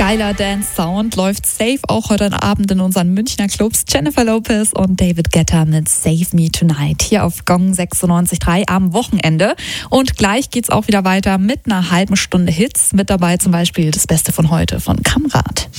Geiler Dance-Sound läuft safe auch heute Abend in unseren Münchner Clubs. Jennifer Lopez und David Guetta mit Save Me Tonight hier auf Gong 96.3 am Wochenende. Und gleich geht's auch wieder weiter mit einer halben Stunde Hits. Mit dabei zum Beispiel das Beste von heute von Kamrat.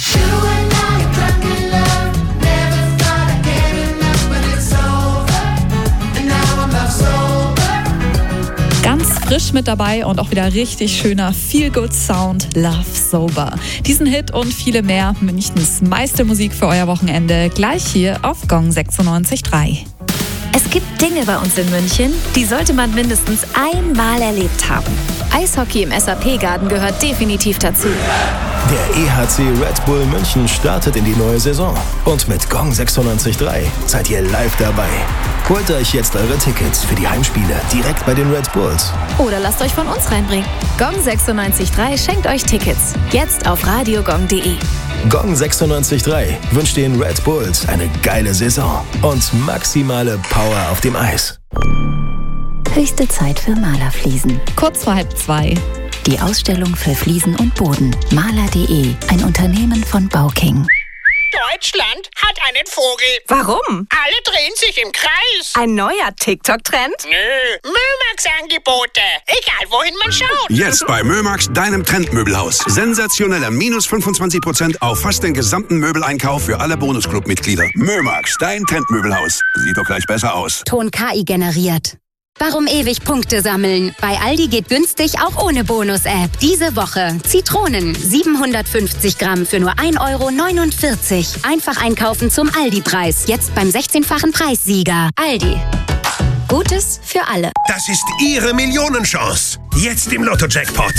Ganz frisch mit dabei und auch wieder richtig schöner Feel-Good-Sound, Love Sober. Diesen Hit und viele mehr, Münchens meiste Musik für euer Wochenende, gleich hier auf Gong 96.3. Es gibt Dinge bei uns in München, die sollte man mindestens einmal erlebt haben. Eishockey im SAP-Garten gehört definitiv dazu. Der EHC Red Bull München startet in die neue Saison. Und mit Gong 96.3 seid ihr live dabei. Holt euch jetzt eure Tickets für die Heimspiele direkt bei den Red Bulls. Oder lasst euch von uns reinbringen. Gong 96.3 schenkt euch Tickets. Jetzt auf radiogong.de. Gong 96.3 wünscht den Red Bulls eine geile Saison und maximale Power auf dem Eis. Höchste Zeit für Malerfliesen. Kurz vor 1:30. Die Ausstellung für Fliesen und Boden. Maler.de, ein Unternehmen von Bauking. Deutschland hat einen Vogel. Warum? Alle drehen sich im Kreis. Ein neuer TikTok-Trend? Nö, Mömax-Angebote. Egal, wohin man schaut. Jetzt bei Mömax, deinem Trendmöbelhaus. Sensationeller minus 25% auf fast den gesamten Möbeleinkauf für alle Bonusclub-Mitglieder. Mömax, dein Trendmöbelhaus. Sieht doch gleich besser aus. Ton KI generiert. Warum ewig Punkte sammeln? Bei Aldi geht günstig auch ohne Bonus-App. Diese Woche Zitronen 750 Gramm für nur 1,49 €. Einfach einkaufen zum Aldi-Preis. Jetzt beim 16-fachen Preissieger. Aldi. Gutes für alle. Das ist Ihre Millionenchance. Jetzt im Lotto-Jackpot.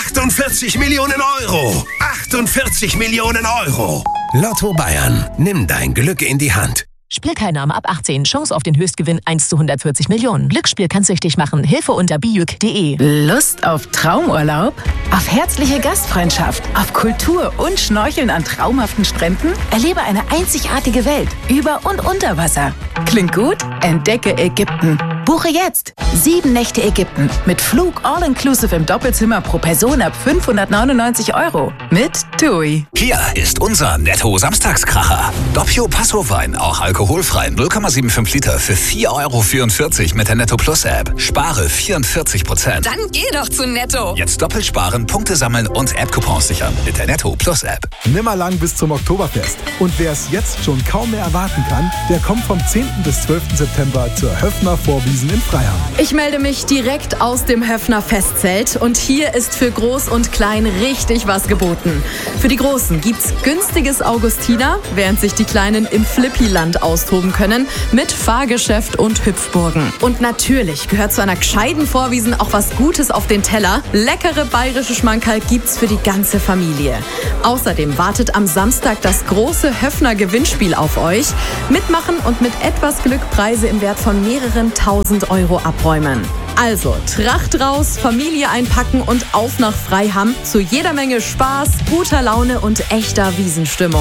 48 Millionen Euro. 48 Millionen Euro. Lotto Bayern. Nimm dein Glück in die Hand. Spielteilnahme ab 18. Chance auf den Höchstgewinn 1 zu 140 Millionen. Glücksspiel kann süchtig machen. Hilfe unter bijuk.de. Lust auf Traumurlaub? Auf herzliche Gastfreundschaft? Auf Kultur und Schnorcheln an traumhaften Stränden? Erlebe eine einzigartige Welt. Über und unter Wasser. Klingt gut? Entdecke Ägypten. Buche jetzt 7 Nächte Ägypten mit Flug all-inclusive im Doppelzimmer pro Person ab 599 € mit TUI. Hier ist unser Netto-Samstagskracher. Doppio Passo-Wein, auch alkoholfrei, 0,75 Liter für 4,44 € mit der Netto Plus App. Spare 44%. Dann geh doch zu Netto. Jetzt doppelt sparen, Punkte sammeln und App-Coupons sichern mit der Netto Plus App. Nimmer lang bis zum Oktoberfest. Und wer es jetzt schon kaum mehr erwarten kann, der kommt vom 10. bis 12. September zur Höffner Vorwiesen in Freiham. Ich melde mich direkt aus dem Höffner Festzelt und hier ist für Groß und Klein richtig was geboten. Für die Großen gibt's günstiges Augustiner, während sich die Kleinen im Flippiland austoben können mit Fahrgeschäft und Hüpfburgen. Und natürlich gehört zu einer gescheiten Vorwiesen auch was Gutes auf den Teller. Leckere bayerische Schmankerl gibt's für die ganze Familie. Außerdem wartet am Samstag das große Höffner Gewinnspiel auf euch. Mitmachen und mit etwas Glück Preise im Wert von mehreren tausend € abräumen. Also, Tracht raus, Familie einpacken und auf nach Freiham zu jeder Menge Spaß, guter Laune und echter Wiesenstimmung.